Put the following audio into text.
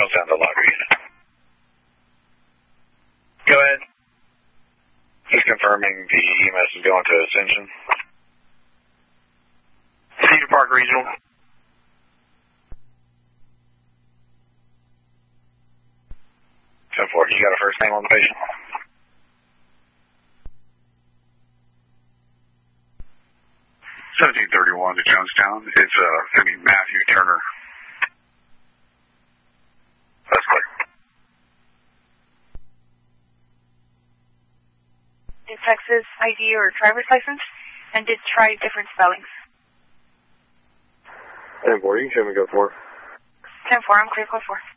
Jonestown to Locker Unit. Go ahead. Just confirming the EMS is going to Ascension. Cedar Park Regional. You got a first name on the patient? (1731) to Jonestown. It's going to be Matthew Turner. That's clear. Did Texas ID or driver's license, and did try different spellings. 10-4, you can show me go 4. 10-4, I'm clear, go 4.